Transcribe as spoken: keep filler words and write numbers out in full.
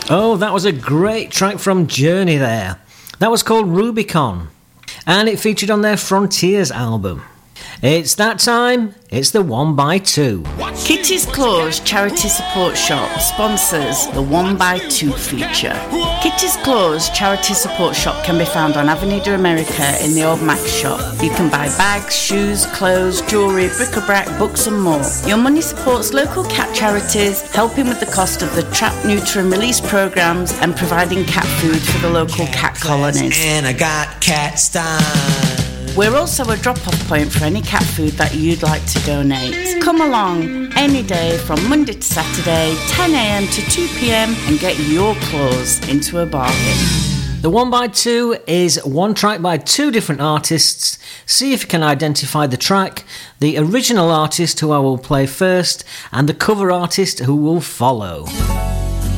Oh, that was a great track from Journey there. That was called Rubicon, and it featured on their Frontiers album. It's that time, it's the one by two. Kitty's Claws Charity Support Shop sponsors the one by two feature. Kitty's Claws Charity Support Shop can be found on Avenida America in the Old Max shop. You can buy bags, shoes, clothes, jewellery, bric-a-brac, books and more. Your money supports local cat charities, helping with the cost of the trap, neuter and release programmes and providing cat food for the local cat colonies. And I got cat style. We're also a drop-off point for any cat food that you'd like to donate. Come along any day from Monday to Saturday, ten a.m. to two p.m. and get your claws into a bargain. The one by two is one track by two different artists. See if you can identify the track, the original artist who I will play first, and the cover artist who will follow.